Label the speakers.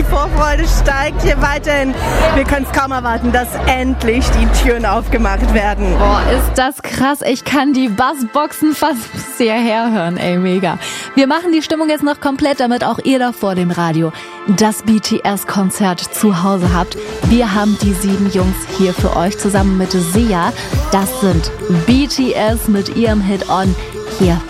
Speaker 1: Die Vorfreude steigt hier weiterhin. Wir können es kaum erwarten, dass endlich die Türen aufgemacht werden.
Speaker 2: Boah, ist das krass. Ich kann die Bassboxen fast bis hierher hören. Ey, mega. Wir machen die Stimmung jetzt noch komplett, damit auch ihr da vor dem Radio das BTS-Konzert zu Hause habt. Wir haben die 7 Jungs hier für euch zusammen mit Sia. Das sind BTS mit ihrem Hit On. Hier